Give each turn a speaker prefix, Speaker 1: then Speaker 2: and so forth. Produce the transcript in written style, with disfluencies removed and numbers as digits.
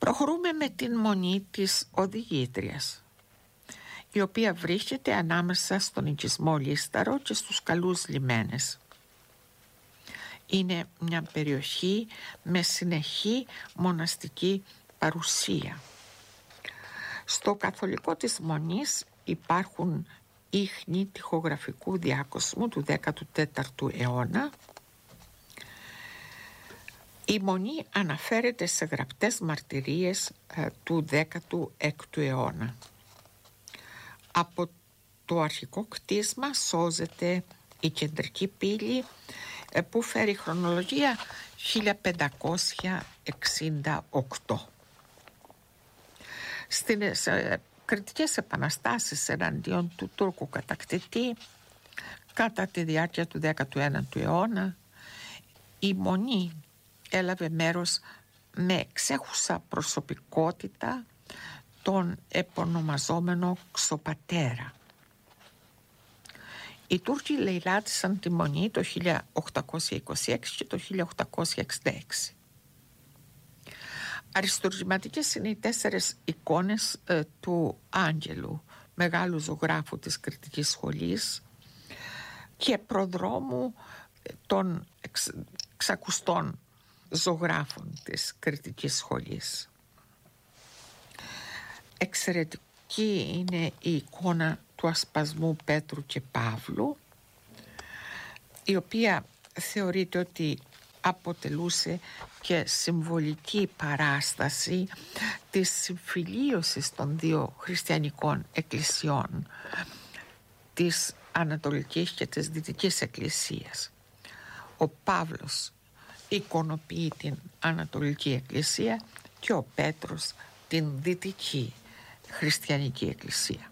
Speaker 1: Προχωρούμε με την μονή της οδηγήτριας, η οποία βρίσκεται ανάμεσα στον οικισμό Λίσταρο και στους καλούς λιμένες. Είναι μια περιοχή με συνεχή μοναστική παρουσία. Στο καθολικό της μονής υπάρχουν ίχνη τοιχογραφικού διάκοσμου του 14ου αιώνα. Η μονή αναφέρεται σε γραπτές μαρτυρίες του 16ου αιώνα. Από το αρχικό κτίσμα σώζεται η κεντρική πύλη που φέρει χρονολογία 1568. Στις κριτικές επαναστάσεις εναντίον του Τούρκου κατακτητή κατά τη διάρκεια του 19ου αιώνα, η μονή έλαβε μέρος με εξέχουσα προσωπικότητα τον επωνομαζόμενο Ξοπατέρα. Οι Τούρκοι λαιλάτισαν τη μονή το 1826 και το 1866. Αριστουργηματικές είναι οι 4 εικόνες του Άγγελου, μεγάλου ζωγράφου της κριτικής σχολής και προδρόμου των εξακουστών ζωγράφων της κριτικής σχολής. Εξαιρετική είναι η εικόνα του ασπασμού Πέτρου και Παύλου, η οποία θεωρείται ότι αποτελούσε και συμβολική παράσταση της συμφιλίωσης των δύο χριστιανικών εκκλησιών, της Ανατολικής και της Δυτικής Εκκλησίας. Ο Παύλος εικονοποιεί την Ανατολική Εκκλησία και ο Πέτρος την Δυτική Χριστιανική Εκκλησία.